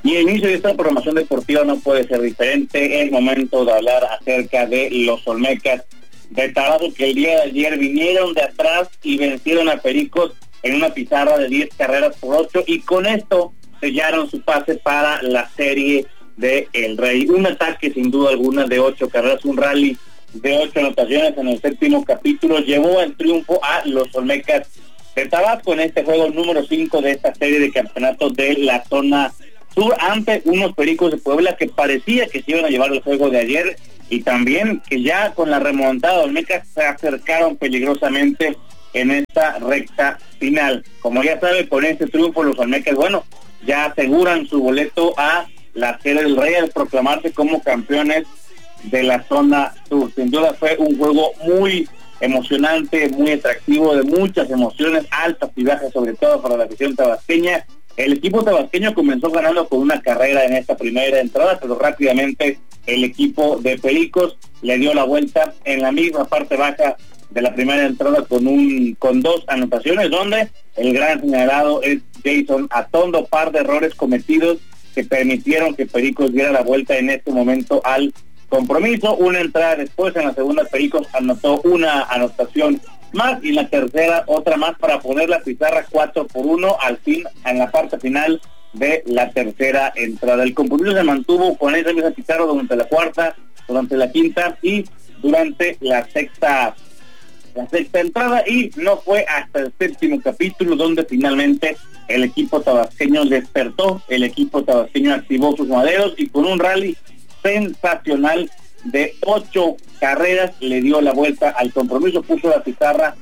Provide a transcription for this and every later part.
Y el inicio de esta programación deportiva no puede ser diferente. Es momento de hablar acerca de los Olmecas de Tabasco, que el día de ayer vinieron de atrás y vencieron a Pericos en una pizarra de 10 carreras por 8, y con esto sellaron su pase para la serie de El Rey. Un ataque sin duda alguna de 8 carreras, un rally de 8 anotaciones en el séptimo capítulo llevó al triunfo a los Olmecas de Tabasco en este juego número 5 de esta serie de campeonatos de la zona sur, ante unos Pericos de Puebla que parecía que se iban a llevar el juego de ayer, y también que ya con la remontada Olmecas se acercaron peligrosamente en esta recta final. Como ya sabe, con este triunfo los Olmecas, bueno, ya aseguran su boleto a la serie del Rey al proclamarse como campeones de la zona sur. Sin duda fue un juego muy emocionante, muy atractivo, de muchas emociones, altas y bajas, sobre todo para la afición tabasqueña. El equipo tabasqueño comenzó ganando con una carrera en esta primera entrada, pero rápidamente el equipo de Pericos le dio la vuelta en la misma parte baja de la primera entrada con 2 anotaciones, donde el gran señalado es Jason Atondo. Par de errores cometidos que permitieron que Pericos diera la vuelta en este momento al compromiso. Una entrada después, en la segunda Pericos anotó una anotación más, y en la tercera otra más para poner la pizarra 4-1 al fin, en la parte final de la tercera entrada. El compromiso se mantuvo con esa misma pizarra durante la cuarta, durante la quinta y durante la sexta entrada, y no fue hasta el séptimo capítulo donde finalmente el equipo tabasqueño despertó, el equipo tabasqueño activó sus maderos y con un rally sensacional de 8 carreras le dio la vuelta al compromiso, puso la pizarra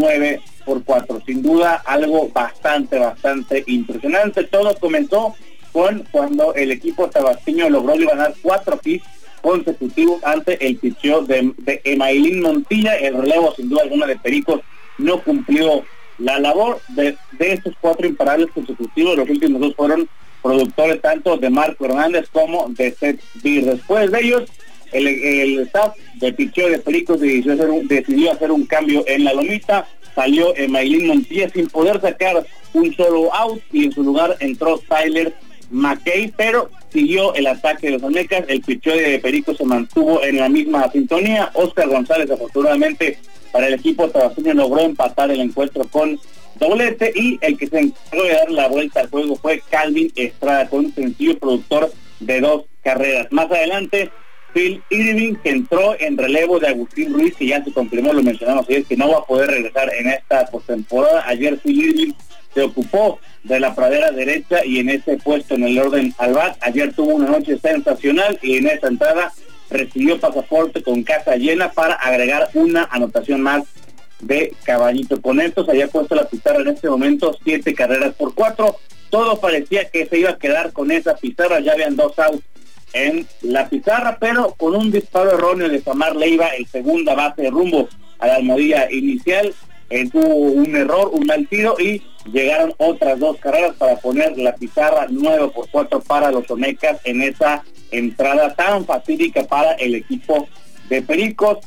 9-4. Sin duda algo bastante impresionante. Todo comenzó cuando el equipo tabasqueño logró ganar 4 hits consecutivos ante el pitcheo de Emailín Montilla. El relevo sin duda alguna de Pericos no cumplió la labor de estos 4 imparables consecutivos. Los últimos 2 fueron productores tanto de Marco Hernández como de Seth Beer. Después de ellos, el staff de pitcheo de Pericos decidió hacer un cambio en la lomita. Salió Emailín Montilla sin poder sacar un solo out, y en su lugar entró Tyler McKay, pero siguió el ataque de los Olmecas. El pitcheo de Pericos se mantuvo en la misma sintonía. Oscar González, afortunadamente para el equipo tabasqueño, logró empatar el encuentro con doblete, y el que se encargó de dar la vuelta al juego fue Calvin Estrada con un sencillo productor de 2 carreras. Más adelante, Phil Irving, que entró en relevo de Agustín Ruiz, que ya se confirmó, lo mencionamos ayer, que no va a poder regresar en esta postemporada. Ayer Phil Irving se ocupó de la pradera derecha y en ese puesto en el orden al bat. Ayer tuvo una noche sensacional y en esa entrada recibió pasaporte con casa llena para agregar una anotación más de Caballito. Con esto se había puesto la pizarra en este momento 7 carreras por 4. Todo parecía que se iba a quedar con esa pizarra. Ya habían 2 outs en la pizarra, pero con un disparo erróneo de Samar Leiva, el segunda base de rumbo a la almohadilla inicial, tuvo un error, un mal tiro, y llegaron otras 2 carreras para poner la pizarra 9-4 para los Olmecas en esa entrada tan fatídica para el equipo de Pericos.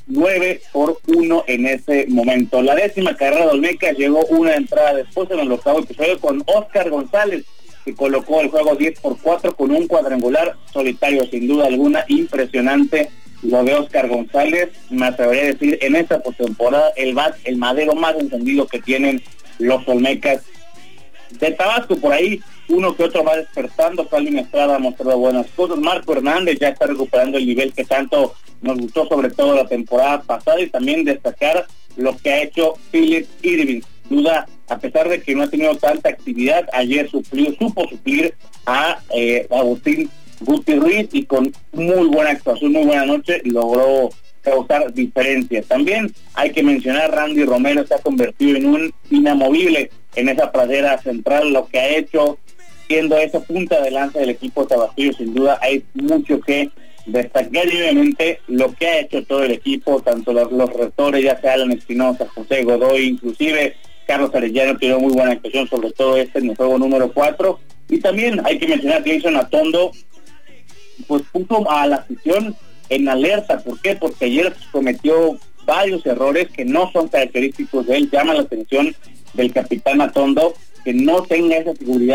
9-1 en ese momento. La 10ª carrera de Olmecas llegó una entrada después, en el 8º episodio, con Oscar González, que colocó el juego 10-4 con un cuadrangular solitario. Sin duda alguna impresionante lo de Oscar González. Me atrevería a decir en esta postemporada el madero más encendido que tienen los Olmecas de Tabasco. Por ahí uno que otro va despertando. Calvin Estrada ha mostrado buenas cosas. Marco Hernández ya está recuperando el nivel que tanto nos gustó, sobre todo la temporada pasada, y también destacar lo que ha hecho Philip Irving. Duda, a pesar de que no ha tenido tanta actividad, ayer supo suplir a Agustín Guti Ruiz, y con muy buena actuación, muy buena noche, logró causar diferencias. También hay que mencionar, Randy Romero se ha convertido en un inamovible en esa pradera central. Lo que ha hecho, siendo esa punta de lanza del equipo tabasqueño, sin duda hay mucho que destacar, y obviamente lo que ha hecho todo el equipo, tanto los rectores, ya sea Alan Espinosa, José Godoy, inclusive Carlos Arellano, tiene muy buena actuación, sobre todo en el juego número 4. Y también hay que mencionar que Jason Atondo pues puso a la afición en alerta. ¿Por qué? Porque ayer cometió varios errores que no son característicos de él. Llama la atención del capitán Atondo que no tenga esa seguridad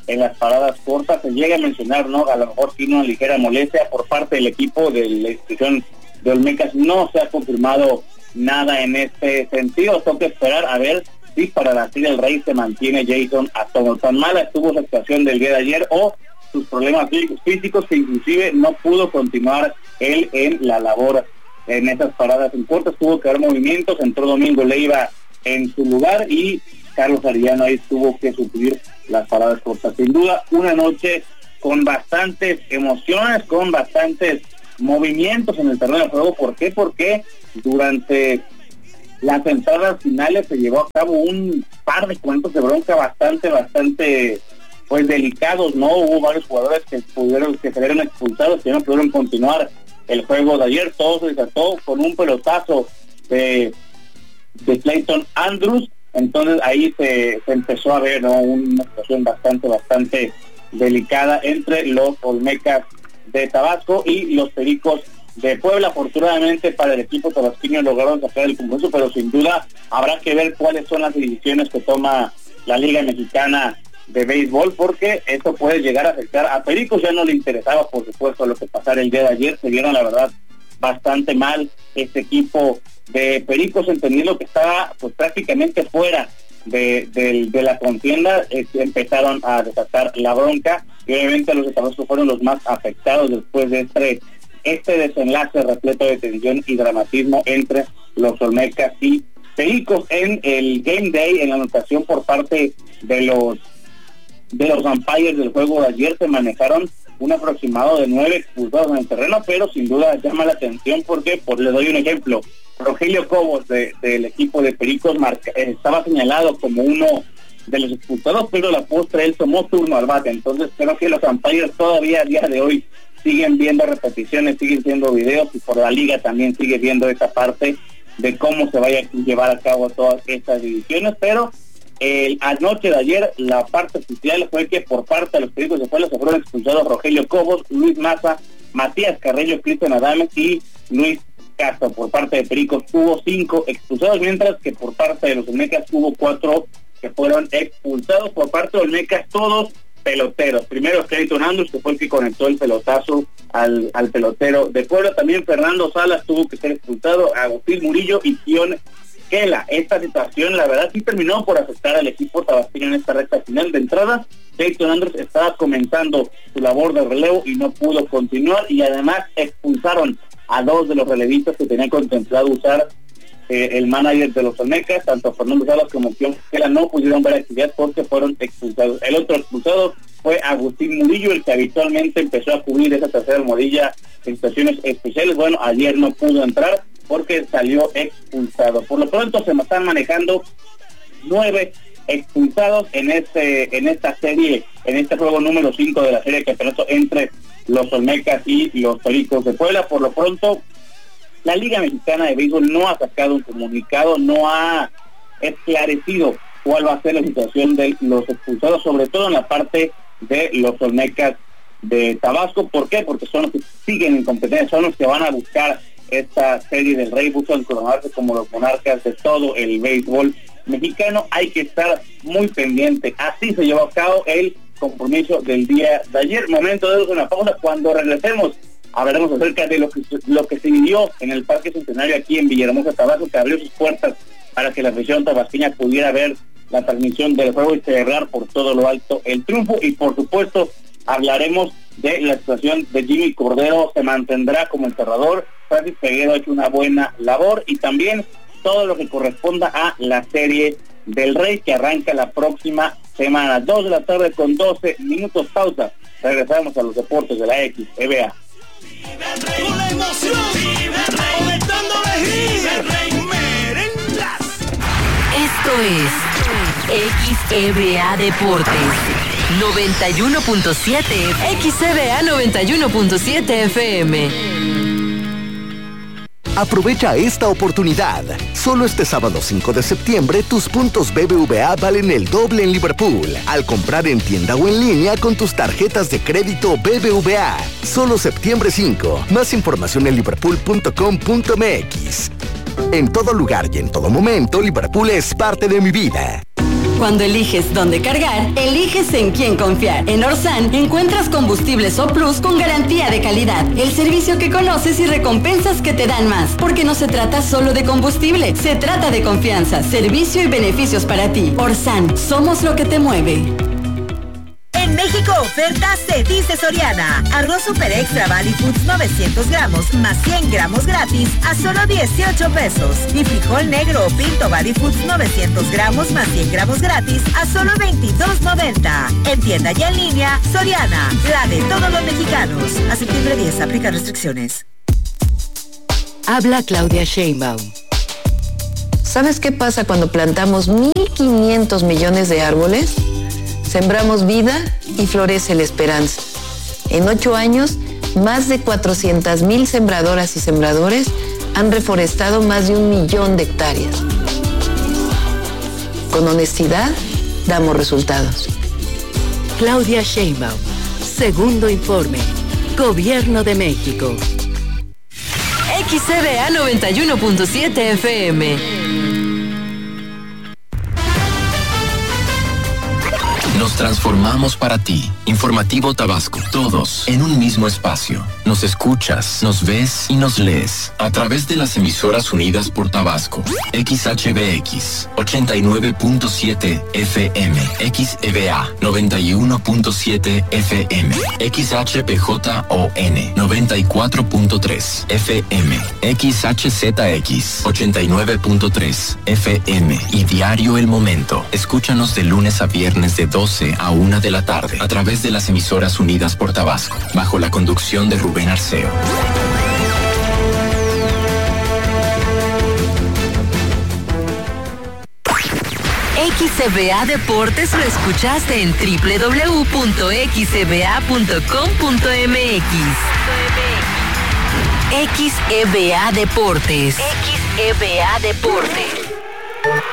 en las paradas cortas. Se llega a mencionar, ¿no? A lo mejor tiene una ligera molestia por parte del equipo de la institución de Olmecas. No se ha confirmado nada en este sentido. Tengo que esperar a ver si para la Serie del Rey se mantiene Jason Astomo. Tan mala estuvo su actuación del día de ayer o sus problemas físicos que inclusive no pudo continuar él en la labor en esas paradas en cortas. Tuvo que haber movimientos, entró Domingo Leiva en su lugar y Carlos Arellano ahí tuvo que suplir las paradas cortas. Sin duda, una noche con bastantes emociones, con bastantes movimientos en el terreno de juego. ¿Por qué? Porque durante las entradas finales se llevó a cabo un par de cuentos de bronca bastante pues delicados, ¿no? Hubo varios jugadores que salieron expulsados, que no pudieron continuar el juego de ayer. Todo se desató con un pelotazo de Clayton Andrews. Entonces ahí se empezó a ver, ¿no? Una situación bastante delicada entre los Olmecas de Tabasco y los Pericos de Puebla. Afortunadamente para el equipo tabasqueño lograron sacar el compromiso, pero sin duda habrá que ver cuáles son las decisiones que toma la Liga Mexicana de Béisbol, porque esto puede llegar a afectar a Pericos. Ya no le interesaba, por supuesto, lo que pasara el día de ayer. Se vieron, la verdad, bastante mal este equipo de Pericos, entendiendo que estaba pues prácticamente fuera de la contienda. Empezaron a desatar la bronca y obviamente los de Tabasco fueron los más afectados después de este desenlace repleto de tensión y dramatismo entre los Olmecas y Pericos. En el Game Day, en la anotación por parte de los umpires del juego de ayer, se manejaron un aproximado de 9 expulsados en el terreno, pero sin duda llama la atención porque, le doy un ejemplo, Rogelio Cobos del equipo de Pericos estaba señalado como uno de los expulsados, pero a la postre él tomó turno al bate. Entonces creo que los umpires todavía a día de hoy siguen viendo repeticiones, siguen viendo videos, y por la liga también sigue viendo esa parte de cómo se vaya a llevar a cabo todas estas divisiones. Pero anoche de ayer la parte oficial fue que por parte de los Pericos de Puebla se fueron expulsados Rogelio Cobos, Luis Maza, Matías Carrillo, Cristian Adames y Luis Castro. Por parte de Pericos hubo 5 expulsados, mientras que por parte de los Olmecas hubo 4 que fueron expulsados. Por parte de Olmecas todos peloteros. Primero Clayton Andrews, que fue el que conectó el pelotazo al pelotero de Puebla. También Fernando Salas tuvo que ser expulsado, Agustín Murillo y Kion Kela. Esta situación, la verdad, sí terminó por afectar al equipo tabasqueño en esta recta final. De entrada, Clayton Andrews estaba comenzando su labor de relevo y no pudo continuar, y además expulsaron a 2 de los relevistas que tenían contemplado usar el manager de los Olmecas. Tanto Fernando Salas como Kion Kela no pudieron ver actividad porque fueron expulsados. El otro expulsado fue Agustín Murillo, el que habitualmente empezó a cubrir esa tercera almohadilla en situaciones especiales. Bueno, ayer no pudo entrar porque salió expulsado. Por lo pronto se están manejando 9 expulsados en esta serie, en este juego número 5 de la serie de campeonato entre los Olmecas y los Pericos de Puebla. Por lo pronto, la Liga Mexicana de Béisbol no ha sacado un comunicado, no ha esclarecido cuál va a ser la situación de los expulsados, sobre todo en la parte de los Olmecas de Tabasco. ¿Por qué? Porque son los que siguen en competencia, son los que van a buscar esta serie del Rey, buscan coronarse como los monarcas de todo el béisbol mexicano. Hay que estar muy pendiente. Así se llevó a cabo el compromiso del día de ayer. Momento de una pausa. Cuando regresemos hablaremos acerca de lo que se vivió en el Parque Centenario aquí en Villahermosa, Tabasco, que abrió sus puertas para que la afición tabasqueña pudiera ver la transmisión del juego y celebrar por todo lo alto el triunfo. Y por supuesto hablaremos de la situación de Jimmy Cordero, se mantendrá como enterrador. Francis Peguero ha hecho una buena labor, y también todo lo que corresponda a la serie del Rey, que arranca la próxima semana. 2 de la tarde con 12 minutos, pausa. Regresamos a los deportes de la XEBA. Con la emoción, esto es XEBA Deportes 91.7, XEBA 91.7 FM. Aprovecha esta oportunidad. Solo este sábado 5 de septiembre, tus puntos BBVA valen el doble en Liverpool al comprar en tienda o en línea con tus tarjetas de crédito BBVA. Solo septiembre 5. Más información en liverpool.com.mx. En todo lugar y en todo momento, Liverpool es parte de mi vida. Cuando eliges dónde cargar, eliges en quién confiar. En Orsan encuentras combustibles O Plus con garantía de calidad. El servicio que conoces y recompensas que te dan más. Porque no se trata solo de combustible, se trata de confianza, servicio y beneficios para ti. Orsan, somos lo que te mueve. En México oferta se dice Soriana. Arroz Super Extra Valley Foods 900 gramos más 100 gramos gratis a solo 18 pesos. Y frijol negro o pinto Valley Foods 900 gramos más 100 gramos gratis a solo 22.90. En tienda y en línea, Soriana, la de todos los mexicanos. A septiembre 10 aplica restricciones. Habla Claudia Sheinbaum. ¿Sabes qué pasa cuando plantamos 1.500 millones de árboles? Sembramos vida y florece la esperanza. En 8 años, más de 400,000 sembradoras y sembradores han reforestado más de 1 millón de hectáreas. Con honestidad, damos resultados. Claudia Sheinbaum. Segundo informe. Gobierno de México. XCBA 91.7 FM. Nos transformamos para ti. Informativo Tabasco. Todos en un mismo espacio. Nos escuchas, nos ves y nos lees a través de las emisoras unidas por Tabasco. XHBX 89.7 FM, XEBA 91.7 FM, XHPJON 94.3 FM, XHZX 89.3 FM y Diario El Momento. Escúchanos de lunes a viernes de 12 a 1 de la tarde a través de las emisoras unidas por Tabasco, bajo la conducción de Rubén Arceo. XCBA Deportes lo escuchaste en www.xcba.com.mx. XEBA Deportes. XEBA Deportes.